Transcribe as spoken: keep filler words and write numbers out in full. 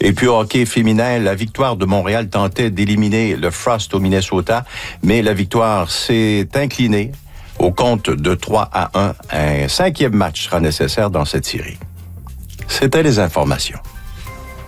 Et puis au hockey féminin, la victoire de Montréal tentait d'éliminer le Frost au Minnesota, mais la victoire s'est inclinée au compte de trois à un. Un cinquième match sera nécessaire dans cette série. C'était les informations.